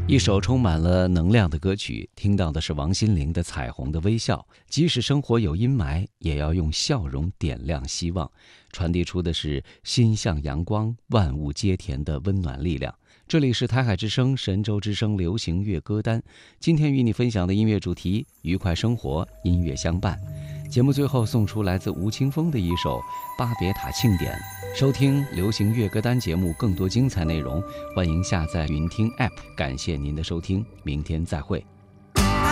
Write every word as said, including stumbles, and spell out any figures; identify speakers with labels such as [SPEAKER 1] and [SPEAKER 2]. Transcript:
[SPEAKER 1] 一首充满了能量的歌曲，听到的是王心凌的《彩虹的微笑》。即使生活有阴霾，也要用笑容点亮希望，传递出的是心向阳光、万物皆甜的温暖力量。这里是台海之声、神州之声流行乐歌单，今天与你分享的音乐主题：愉快生活，音乐相伴。节目最后送出来自吴青峰的一首《巴别塔庆典》。收听流行乐歌单节目更多精彩内容，欢迎下载云听 App。感谢您的收听，明天再会。